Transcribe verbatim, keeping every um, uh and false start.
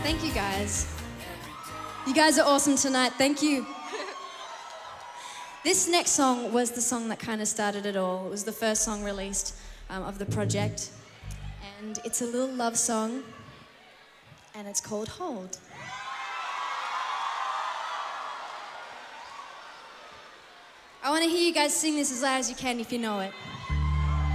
Thank you guys. You guys are awesome tonight. Thank you. This next song was the song that kind of started it all. It was the first song released um, of the project. And it's a little love song, and it's called Hold. I want to hear you guys sing this as loud as you can if you know it.